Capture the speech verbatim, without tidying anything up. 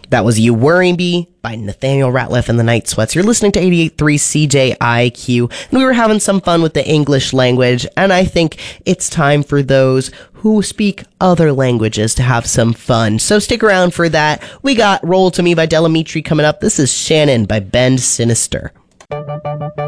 That was You Worry Me by Nathaniel Rateliff and the Night Sweats. You're listening to eighty-eight point three C J I Q, and we were having some fun with the English language, and I think it's time for those who speak other languages to have some fun. So stick around for that. We got Roll to Me by Delamitri coming up. This is Shannon by Bend Sinister.